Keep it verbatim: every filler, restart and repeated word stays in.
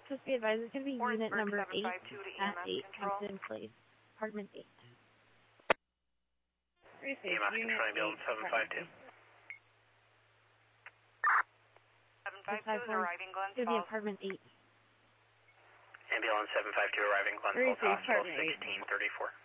Just be advised, it's going to be unit Orangeburg number eight at eight, Control. Hampton Place, apartment eight. E M S Control Ambulance seven five two. seven five two is arriving Glens To the Falls. apartment eight. Ambulance seven five two arriving Glens Falls Hospital sixteen thirty-four.